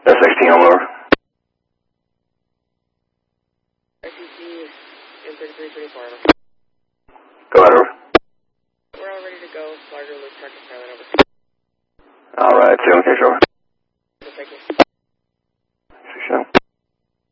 16 on over. RTC in 3324. Go ahead, over. We're all ready to go. Larger loop truck is silent over. All right, 2 on case, over.